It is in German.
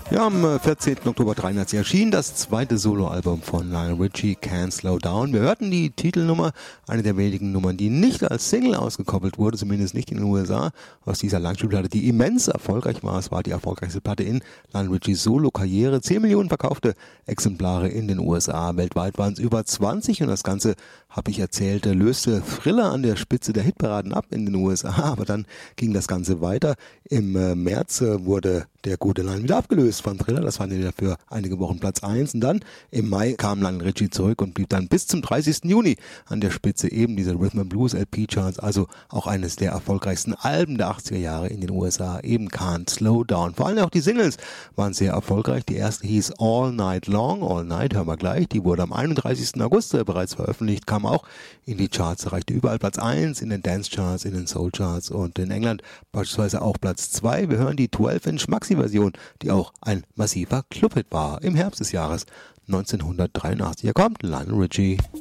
Ja, am 14. Oktober 1983 erschien das zweite Soloalbum von Lionel Richie, Can't Slow Down. Wir hörten die Titelnummer, eine der wenigen Nummern, die nicht als Single ausgekoppelt wurde, zumindest nicht in den USA, aus dieser Langspielplatte, die immens erfolgreich war. Es war die erfolgreichste Platte in Lionel Richies Solo-Karriere. 10 Millionen verkaufte Exemplare in den USA. Weltweit waren es über 20 und das Ganze, habe ich erzählt, löste Thriller an der Spitze der Hitparaden ab in den USA. Aber dann ging das Ganze weiter. Im März wurde der gute Lionel wieder abgelöst von Thriller. Das war wieder für einige Wochen Platz 1. Und dann im Mai kam Lionel Richie zurück und blieb dann bis zum 30. Juni an der Spitze eben dieser Rhythm & Blues LP-Charts. Also auch eines der erfolgreichsten Alben der 80er Jahre in den USA. Eben Can't Slow Down. Vor allem auch die Singles waren sehr erfolgreich. Die erste hieß All Night Long. All Night hören wir gleich. Die wurde am 31. August bereits veröffentlicht. Kam auch in die Charts. Erreichte überall Platz 1 in den Dance-Charts, in den Soul-Charts und in England beispielsweise auch Platz 2. Wir hören die 12-Inch Maxi-Version, die auch ein massiver Clubhit war im Herbst des Jahres 1983. Hier kommt Lionel Richie.